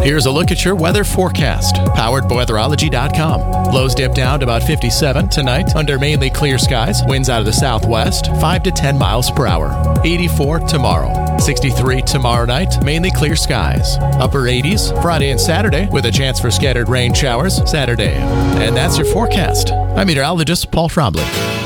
Here's a look at your weather forecast, powered by weatherology.com. Lows dip down to about 57 tonight under mainly clear skies. Winds out of the southwest, 5 to 10 miles per hour. 84 tomorrow. 63 tomorrow night, mainly clear skies. Upper 80s Friday and Saturday with a chance for scattered rain showers Saturday. And that's your forecast. I'm meteorologist Paul Trombley.